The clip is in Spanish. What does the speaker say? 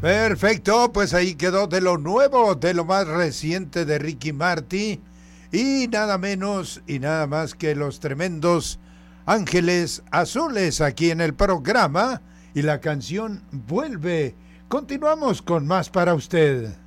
Perfecto, pues ahí quedó de lo nuevo, de lo más reciente de Ricky Martin. Y nada menos y nada más que los tremendos Ángeles Azules aquí en el programa. Y la canción vuelve. Continuamos con más para usted.